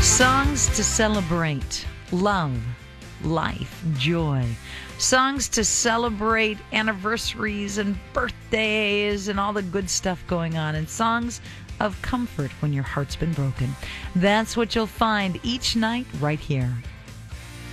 Songs to celebrate love, life, joy. Songs to celebrate anniversaries and birthdays and all the good stuff going on. And songs of comfort when your heart's been broken. That's what you'll find each night right here